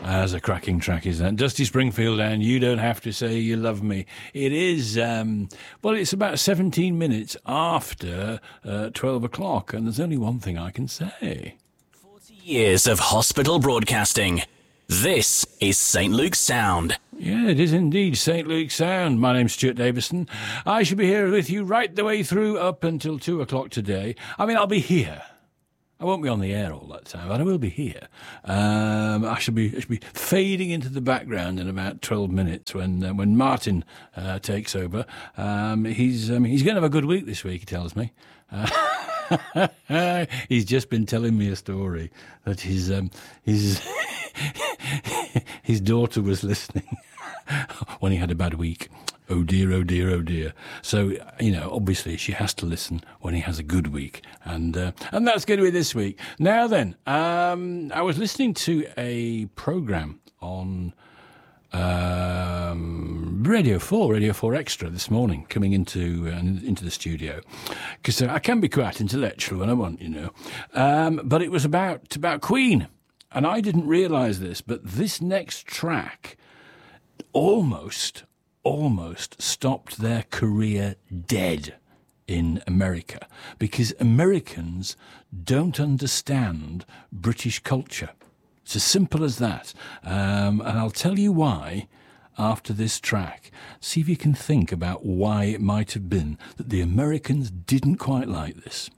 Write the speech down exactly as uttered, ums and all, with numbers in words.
As a cracking track is that. Dusty Springfield and You Don't Have to Say You Love Me. It is, um, well, it's about seventeen minutes after uh, twelve o'clock, and there's only one thing I can say. forty years of hospital broadcasting. This is Saint Luke's Sound. Yeah, it is indeed Saint Luke's Sound. My name's Stuart Davison. I shall be here with you right the way through up until two o'clock today. I mean, I'll be here. I won't be on the air all that time, but I will be here. Um, I shall be I shall be fading into the background in about twelve minutes when uh, when Martin uh, takes over. Um, he's um, he's going to have a good week this week, he tells me. Uh, he's just been telling me a story that his um, his his daughter was listening when he had a bad week. Oh dear, oh dear, oh dear. So, you know, obviously she has to listen when he has a good week. And uh, and that's going to be this week. Now then, um, I was listening to a programme on um, Radio four, Radio four Extra this morning, coming into uh, into the studio. Because uh, I can be quite intellectual when I want, you know. Um, but it was about about Queen. And I didn't realise this, but this next track almost... almost stopped their career dead in America because Americans don't understand British culture. It's as simple as that. Um, and I'll tell you why after this track. See if you can think about why it might have been that the Americans didn't quite like this.